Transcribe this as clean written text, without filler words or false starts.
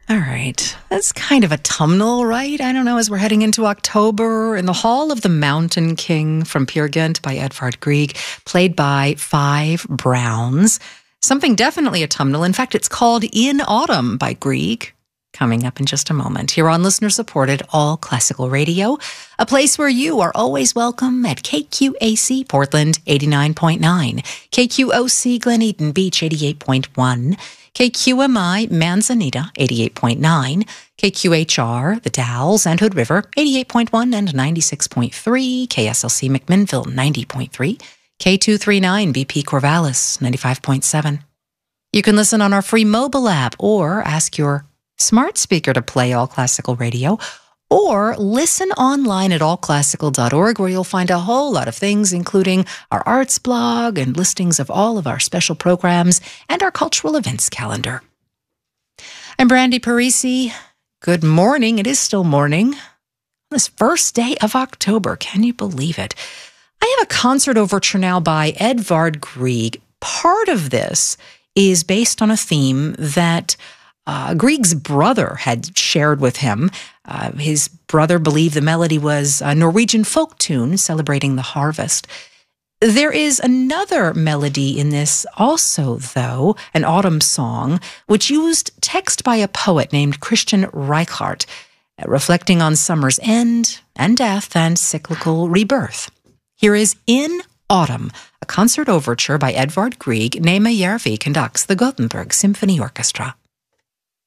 All right. That's kind of autumnal, right? I don't know, as we're heading into October. In the Hall of the Mountain King from Peer Gynt by Edvard Grieg, played by Five Browns. Something definitely autumnal. In fact, it's called In Autumn by Grieg. Coming up in just a moment here on listener-supported All Classical Radio, a place where you are always welcome at KQAC Portland 89.9, KQOC Glen Eden Beach 88.1, KQMI Manzanita 88.9, KQHR The Dalles and Hood River 88.1 and 96.3, KSLC McMinnville 90.3, K239 BP Corvallis 95.7. You can listen on our free mobile app or ask your smart speaker to play All Classical Radio, or listen online at allclassical.org, where you'll find a whole lot of things, including our arts blog and listings of all of our special programs and our cultural events calendar. I'm Brandy Parisi. Good morning. It is still morning on this first day of October. Can you believe it? I have a concert overture now by Edvard Grieg. Part of this is based on a theme that Grieg's brother had shared with him. His brother believed the melody was a Norwegian folk tune celebrating the harvest. There is another melody in this also, though, an autumn song, which used text by a poet named Christian Reichardt, reflecting on summer's end and death and cyclical rebirth. Here is In Autumn, a concert overture by Edvard Grieg. Nema Järvi conducts the Gothenburg Symphony Orchestra.